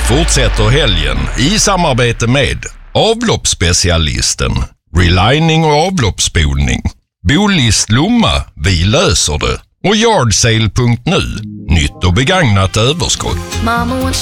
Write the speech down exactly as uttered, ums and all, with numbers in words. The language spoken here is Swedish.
fortsätter helgen i samarbete med avloppsspecialisten, relining och avloppsspolning, Bolist Lomma, vi löser det, och yardsale punkt nu, nytt och begagnat överskott.